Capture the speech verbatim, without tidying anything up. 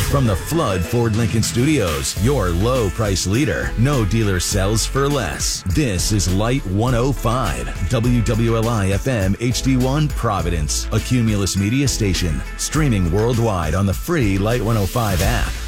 From the Flood Ford Lincoln Studios, your low price leader. No dealer sells for less. This is Light one oh five, W W L I F M H D one Providence, a Cumulus media station. Streaming worldwide on the free Light one oh five app.